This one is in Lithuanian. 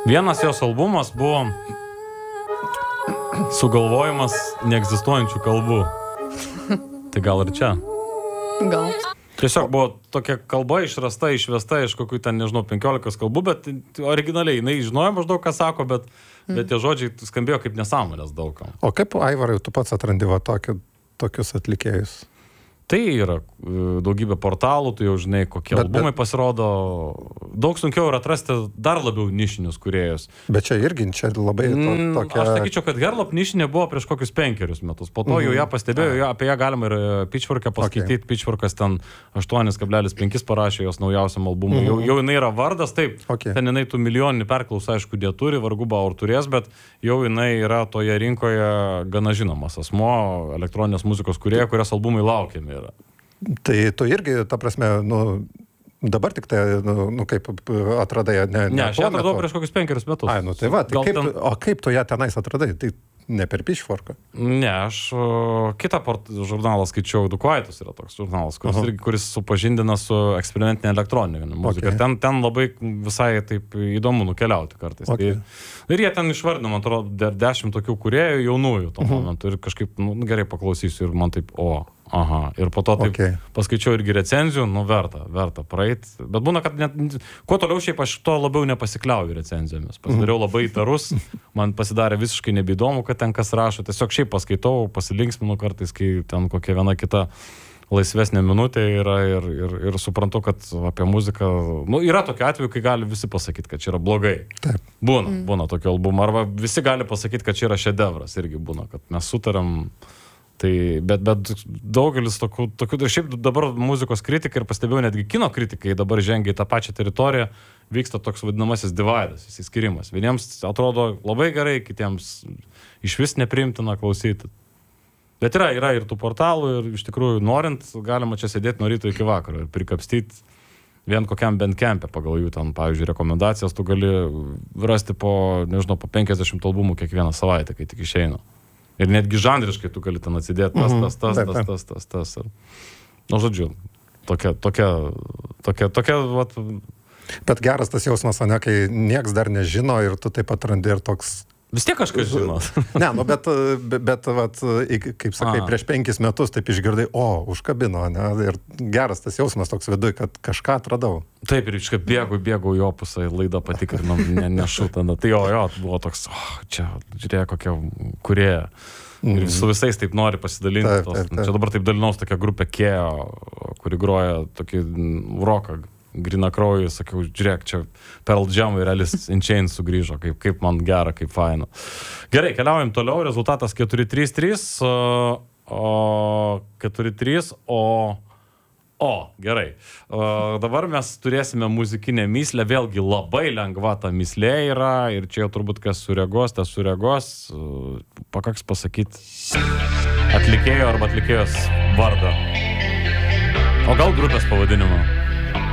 Vienas jos albumas buvo sugalvojimas neegzistuojančių kalbų. Tai gal ir čia? Gal. Tiesiog buvo tokia kalba išrasta, išvesta iš kokių ten, nežinau, 15 kalbų, bet originaliai, jinai žinojo maždaug, ką sako, bet tie žodžiai skambėjo kaip nesąmonės daugam. O kaip, Aivarai, tu pats atrandi va tokius atlikėjus? Tai yra daugybė portalų, tu jau žinai, kokie albumai pasirodo. Daug sunkiau yra atrasti dar labiau nišinius kūrėjus. Bet čia irgi, čia labai tokia... Aš sakyčiau, kad Herlop nišinė buvo prieš kokius 5 metus. Po to jau ją pastebėjo, apie ją galima ir Pitchfork'e paskaityti. Pitchfork'as ten 8,5 parašė jos naujausiam albumui. Jau jinai yra vardas, taip. Ten jinai tų milijoninį perklausą, aišku, turi, vargu bau ar turės, bet jau jinai yra toje rinkoje gana žinomas asmuo, elektroninės muzikos kūrėja, kurios albumai laukiami. Tai tu irgi, ta prasme, dabar tik tai, kaip atradai, ne aš ją atradau prieš kokius 5 metus. Ai, tai va, o kaip tu ją tenais atradai? Tai ne per Pitchfork'ą? Ne, aš kitą žurnalą skaičiau, Dukvaitus yra toks žurnalas, kuris supažindina su eksperimentinė elektroninė muzika. Ten labai visai taip įdomu nukeliauti kartais. Ir jie ten išvardino, man atrodo, 10 tokių kūrėjų jaunųjų tuo momentu. Ir kažkaip, gerai paklausysiu ir man taip, ir po to taip paskaičiau irgi recenzijų, verta praeit. Bet būna, kad kuo toliau šiaip aš to labiau nepasikliauju recenzijomis. Pasidariau labai įtarus, man pasidarė visiškai nebeįdomu, kad ten kas rašo. Tiesiog šiaip paskaitau, pasilinksminu kartais, kai ten kokia viena kita laisvesnė minutė yra ir suprantu, kad apie muziką... yra tokiu atveju, kai gali visi pasakyti, kad čia yra blogai. Taip. Būna tokio albumo. Arba visi gali pasakyti, kad čia yra šedevras. Irgi būna, kad mes sutariam. Tai, bet daugelis tokių... Šiaip dabar muzikos kritikai ir pastebėjau netgi kino kritikai dabar žengia į tą pačią teritoriją, vyksta toks vadinamasis dividas, įsiskirimas. Vieniems atrodo labai gerai, kitiems išvis nepriimtina klausyti. Bet yra ir tų portalų ir iš tikrųjų norint, galima čia sėdėti nuo ryto iki vakaro ir prikapstyti vien kokiam bandcamp'e pagal jų ten, pavyzdžiui, rekomendacijas, tu gali rasti po 50 albumų kiekvieną savaitę, kai tik išeina. Ir netgi žanriškai tu gali ten atsidėti tas. Žodžiu, tokia, vat... Bet geras tas jausmas, ne, kai nieks dar nežino ir tu taip atrandi ir toks... Vis tiek kažkas žino. Ne, bet vat, kaip sakai, prieš 5 metus taip išgirdai, užkabino, ne, ir geras tas jausmas toks viduj, kad kažką atradau. Taip, ir iškai bėgu į opusą, laidą patikrinom, nešu tada. Tai buvo toks, čia žiūrėjo kokia kūrėja. Ir su visais taip nori pasidalinti. Čia dabar taip dalinaus tokia grupė Keo, kuri groja tokį roką. Grinakraujų, sakiau, žiūrėk, čia Pearl Jam ir Alice in Chains sugrįžo, kaip man gera, kaip faina. Gerai, keliaujam toliau, rezultatas 4-3-3, 4-3, gerai. Dabar mes turėsime muzikinę myslę, vėlgi labai lengva ta myslė yra, ir čia jau turbūt kas sureagos, tas sureagos, pakaks pasakyti atlikėjo arba atlikėjos vardą. O gal grupės pavadinimą?